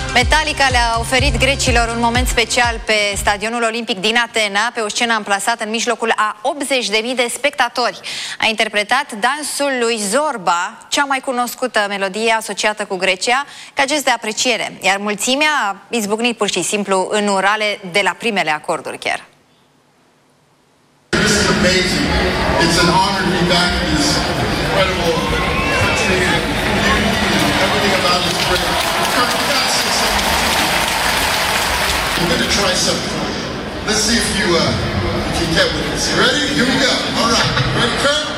Metallica le-a oferit grecilor un moment special pe stadionul olimpic din Atena, pe o scenă amplasată în mijlocul a 80.000 de spectatori. A interpretat dansul lui Zorba, cea mai cunoscută melodie asociată cu Grecia, ca gest de apreciere, iar mulțimea a izbucnit pur și simplu în urale de la primele acorduri chiar. We're going to try something. Let's see if you can get with this. You ready? Here we go. All right. Ready, Kurt?